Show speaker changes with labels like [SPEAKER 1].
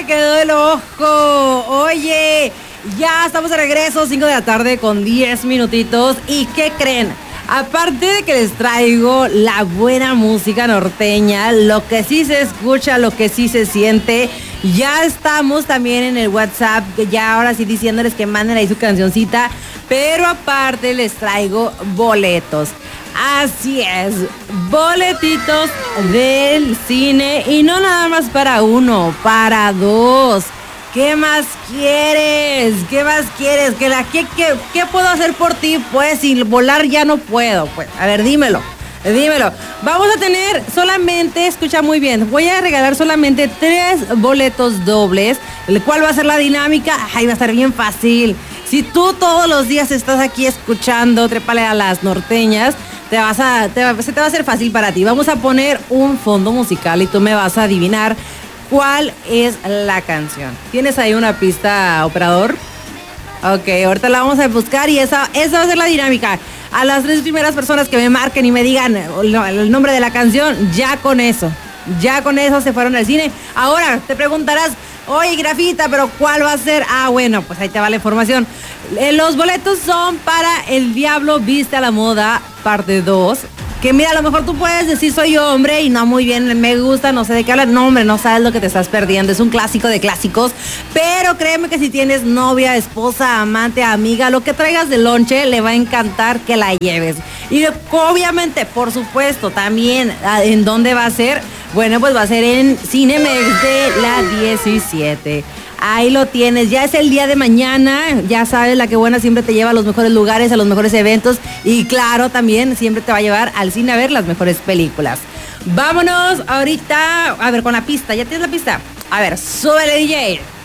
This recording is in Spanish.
[SPEAKER 1] me quedó el ojo. Oye, ya estamos de regreso, 5 de la tarde con 10 minutitos. ¿Y qué creen? Aparte de que les traigo la buena música norteña, lo que sí se escucha, lo que sí se siente, ya estamos también en el WhatsApp, ya ahora sí diciéndoles que manden ahí su cancioncita, pero aparte les traigo boletos. Así es, boletitos del cine y no nada más para uno, para dos. ¿Qué más quieres? ¿Qué más quieres? ¿Qué puedo hacer por ti? Pues si volar ya no puedo. Pues, a ver, dímelo. Vamos a tener solamente, escucha muy bien, voy a regalar solamente 3 boletos dobles. ¿Cuál va a ser la dinámica? Ay, va a estar bien fácil. Si tú todos los días estás aquí escuchando Trépale a las Norteñas, se te va a hacer fácil para ti. Vamos a poner un fondo musical y tú me vas a adivinar ¿cuál es la canción? ¿Tienes ahí una pista, operador? Ok, ahorita la vamos a buscar y esa va a ser la dinámica. A las 3 primeras personas que me marquen y me digan el nombre de la canción, ya con eso se fueron al cine. Ahora te preguntarás, oye, Grafita, ¿pero cuál va a ser? Ah, bueno, pues ahí te va la información. Los boletos son para El Diablo Viste a la Moda, parte 2. Que mira, a lo mejor tú puedes decir soy hombre y no muy bien, me gusta, no sé de qué hablar. No, hombre, no sabes lo que te estás perdiendo. Es un clásico de clásicos. Pero créeme que si tienes novia, esposa, amante, amiga, lo que traigas de lonche, le va a encantar que la lleves. Y obviamente, por supuesto, también, ¿en dónde va a ser? Bueno, pues va a ser en Cinemex de la 17. Ahí lo tienes, ya es el día de mañana, ya sabes, La Que Buena siempre te lleva a los mejores lugares, a los mejores eventos y claro, también siempre te va a llevar al cine a ver las mejores películas. Vámonos ahorita, a ver, con la pista, ¿ya tienes la pista? A ver, súbele DJ.